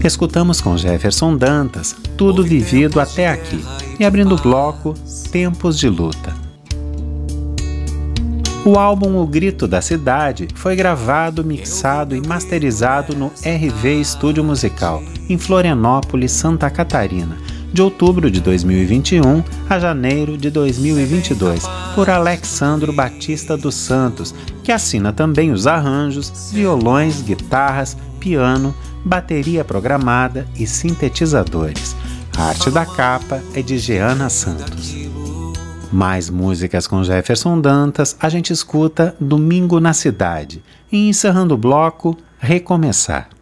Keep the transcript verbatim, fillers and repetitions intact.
Escutamos com Jefferson Dantas Tudo Vivido Até Aqui e, abrindo o bloco, Tempos de Luta. O álbum O Grito da Cidade foi gravado, mixado e masterizado no R V Estúdio Musical, em Florianópolis, Santa Catarina, de outubro de dois mil e vinte e um a janeiro de dois mil e vinte e dois, por Alexandro Batista dos Santos, que assina também os arranjos, violões, guitarras, piano, bateria programada e sintetizadores. A arte da capa é de Jeana Santos. Mais músicas com Jefferson Dantas a gente escuta Domingo na Cidade e, encerrando o bloco, Recomeçar.